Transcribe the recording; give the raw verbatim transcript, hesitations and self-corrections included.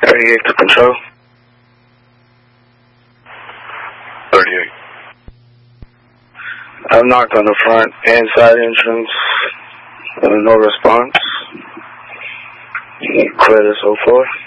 thirty-eight to control. thirty-eight. I've knocked on the front and side entrance. Uh, no response. Clear to so far.